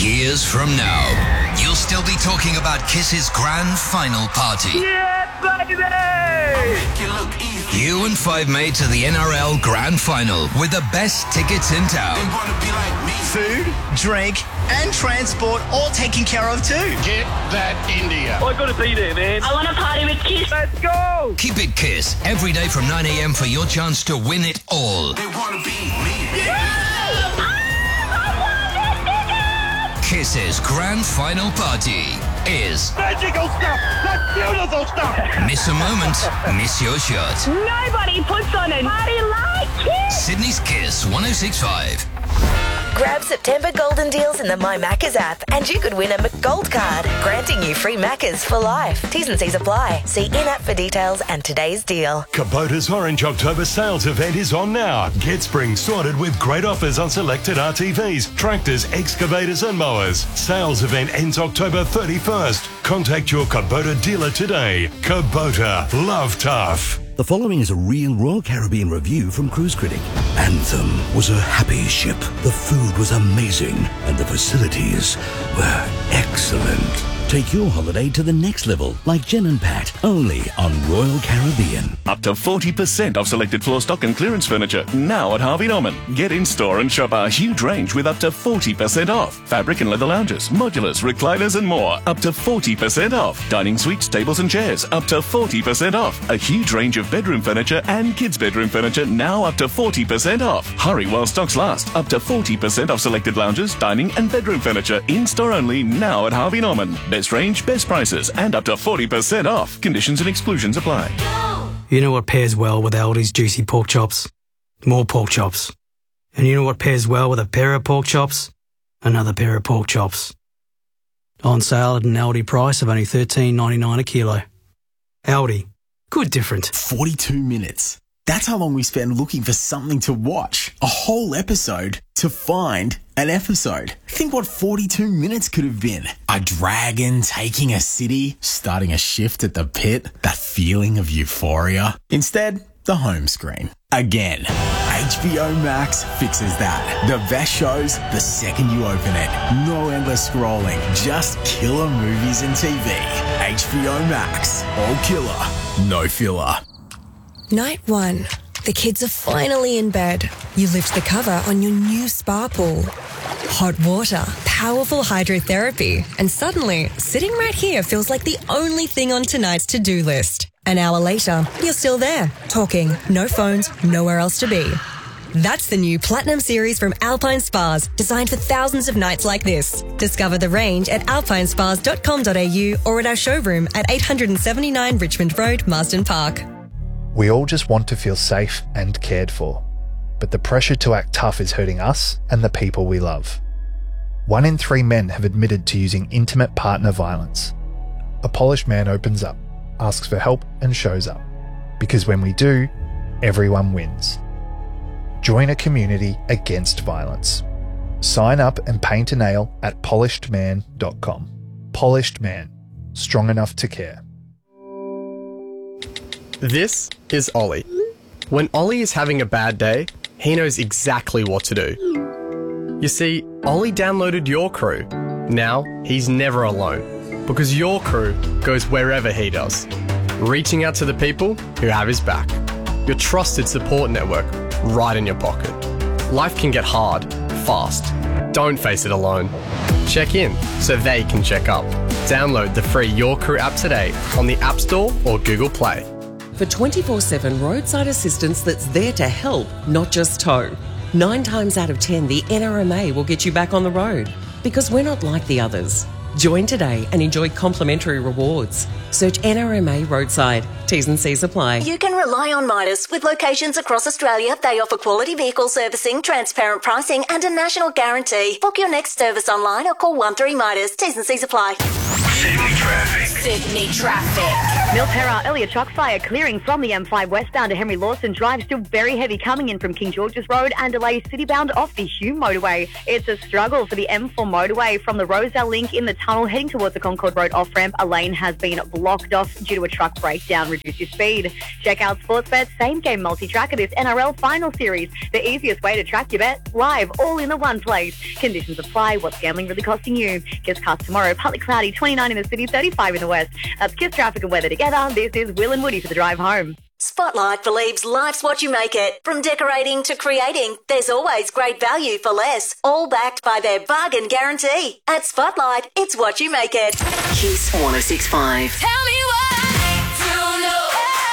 Years from now, you'll still be talking about Kiss's grand final party. Yeah, baby! You and five mates to the NRL grand final with the best tickets in town. Food, drink, and transport all taken care of too. Get that India. I gotta be there, man. I want to party with Kiss. Let's go! Keep it Kiss every day from 9 a.m. for your chance to win it all. They want to be me. Kiss's grand final party is Magical stuff! That's beautiful stuff! miss a moment, miss your shot. Nobody puts on a party like Kiss. Sydney's Kiss 106.5. Grab September golden deals in the My Maccas app and you could win a McGold card, granting you free Maccas for life. T's and C's apply. See in-app for details and today's deal. Kubota's Orange October sales event is on now. Get spring sorted with great offers on selected RTVs, tractors, excavators and mowers. Sales event ends October 31st. Contact your Kubota dealer today. Kubota, love tough. The following is a real Royal Caribbean review from Cruise Critic. Anthem was a happy ship. The food was amazing and the facilities were excellent. Take your holiday to the next level like Jen and Pat, only on Royal Caribbean. Up to 40% off selected floor stock and clearance furniture now at Harvey Norman. Get in store and shop our huge range with up to 40% off. Fabric and leather lounges, modulars, recliners and more up to 40% off. Dining suites, tables and chairs up to 40% off. A huge range of bedroom furniture and kids bedroom furniture now up to 40% off. Hurry while stocks last. Up to 40% off selected lounges, dining and bedroom furniture in store only now at Harvey Norman. Best range, best prices and up to 40% off. Conditions and exclusions apply. You know what pairs well with Aldi's juicy pork chops? More pork chops. And you know what pairs well with a pair of pork chops? Another pair of pork chops. On sale at an Aldi price of only $13.99 a kilo. Aldi. Good different. 42 minutes. That's how long we spend looking for something to watch. A whole episode to find an episode. Think what 42 minutes could have been. A dragon taking a city, starting a shift at the pit, that feeling of euphoria. Instead, the home screen. Again, HBO Max fixes that. The best shows the second you open it. No endless scrolling, just killer movies and TV. HBO Max. All killer, no filler. Night 1. The kids are finally in bed. You lift the cover on your new spa pool. Hot water, powerful hydrotherapy, and suddenly, sitting right here feels like the only thing on tonight's to-do list. An hour later, you're still there, talking, no phones, nowhere else to be. That's the new Platinum Series from Alpine Spas, designed for thousands of nights like this. Discover the range at alpinespas.com.au or at our showroom at 879 Richmond Road, Marsden Park. We all just want to feel safe and cared for, but the pressure to act tough is hurting us and the people we love. 1 in 3 men have admitted to using intimate partner violence. A polished man opens up, asks for help and shows up. Because when we do, everyone wins. Join a community against violence. Sign up and paint a nail at polishedman.com. Polished Man. Strong enough to care. This is Ollie. When Ollie is having a bad day, he knows exactly what to do. You see, Ollie downloaded Your Crew. Now, he's never alone, because Your Crew goes wherever he does, reaching out to the people who have his back. Your trusted support network right in your pocket. Life can get hard, fast. Don't face it alone. Check in so they can check up. Download the free Your Crew app today on the App Store or Google Play. For 24/7 roadside assistance that's there to help, not just tow. 9 times out of 10, the NRMA will get you back on the road, because we're not like the others. Join today and enjoy complimentary rewards. Search NRMA Roadside. T's and C's apply. You can rely on Midas. With locations across Australia, they offer quality vehicle servicing, transparent pricing and a national guarantee. Book your next service online or call 13 Midas. T's and C's apply. Sydney traffic. Sydney traffic. Milterra, earlier truck fire clearing from the M5 westbound to Henry Lawson Drive. Still very heavy coming in from King George's Road and delays citybound off the Hume motorway. It's a struggle for the M4 motorway from the Roselle Link in the tunnel heading towards the Concord Road off-ramp. A lane has been blocked off due to a truck breakdown. Reduce your speed. Check out Sportsbet's same-game multi-tracker this NRL Final Series. The easiest way to track your bet, live, all in the one place. Conditions apply. What's gambling really costing you? Kiss cast tomorrow. Partly cloudy, 29 in the city, 35 in the west. That's Kiss traffic and weather together. This is Will and Woody for the drive home. Spotlight believes life's what you make it. From decorating to creating, there's always great value for less. All backed by their bargain guarantee. At Spotlight, it's what you make it. Kiss 106.5. Tell me what to know.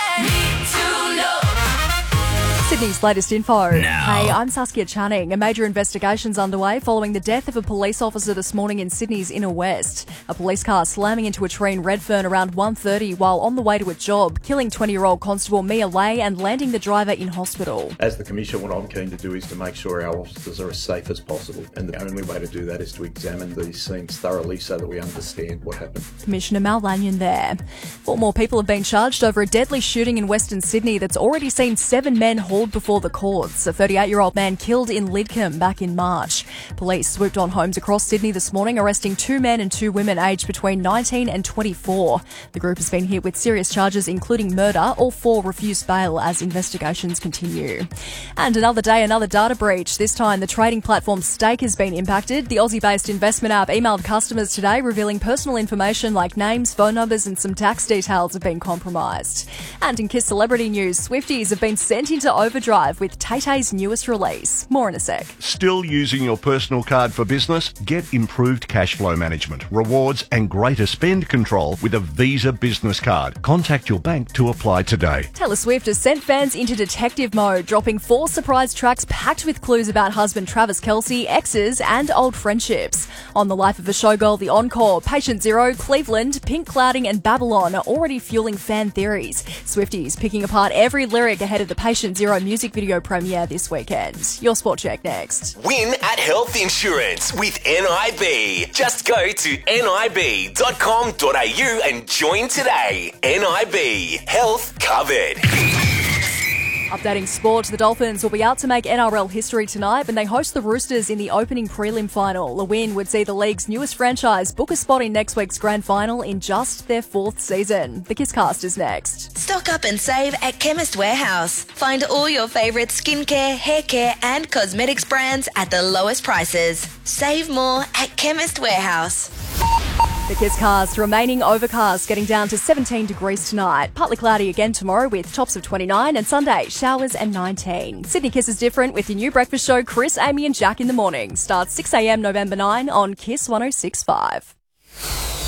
Sydney's latest info. Now. Hey, I'm Saskia Channing. A major investigation's underway following the death of a police officer this morning in Sydney's inner west. A police car slamming into a tree in Redfern around 1:30 while on the way to a job, killing 20-year-old Constable Mia Lay and landing the driver in hospital. As the Commissioner, what I'm keen to do is to make sure our officers are as safe as possible. And the only way to do that is to examine these scenes thoroughly so that we understand what happened. Commissioner Mal Lanyon there. 4 more people have been charged over a deadly shooting in Western Sydney that's already seen 7 men hauled before the courts. A 38-year-old man killed in Lidcombe back in March. Police swooped on homes across Sydney this morning, arresting 2 men and 2 women aged between 19 and 24. The group has been hit with serious charges, including murder. All 4 refused bail as investigations continue. And another day, another data breach. This time, the trading platform Stake has been impacted. The Aussie-based investment app emailed customers today, revealing personal information like names, phone numbers and some tax details have been compromised. And in Kiss celebrity news, Swifties have been sent into overdrive with Tay-Tay's newest release. More in a sec. Still using your personal card for business? Get improved cash flow management, rewards and greater spend control with a Visa Business Card. Contact your bank to apply today. Taylor Swift has sent fans into detective mode, dropping 4 surprise tracks packed with clues about husband Travis Kelce, exes and old friendships. On the life of a showgirl, The Encore, Patient Zero, Cleveland, Pink Clouding and Babylon are already fueling fan theories. Swifties picking apart every lyric ahead of the Patient Zero music video premiere this weekend. Your Sport Check next. Win at Health Insurance with NIB. Just go to nib.com.au and join today. NIB. Health covered. Updating sport, the Dolphins will be out to make NRL history tonight when they host the Roosters in the opening prelim final. A win would see the league's newest franchise book a spot in next week's grand final in just their 4th season. The Kisscast is next. Stock up and save at Chemist Warehouse. Find all your favourite skincare, hair care and cosmetics brands at the lowest prices. Save more at Chemist Warehouse. The Kisscast remaining overcast, getting down to 17 degrees tonight. Partly cloudy again tomorrow with tops of 29 and Sunday showers and 19. Sydney Kiss is different with your new breakfast show, Chris, Amy and Jack in the morning. Starts 6 a.m. November 9 on Kiss 106.5.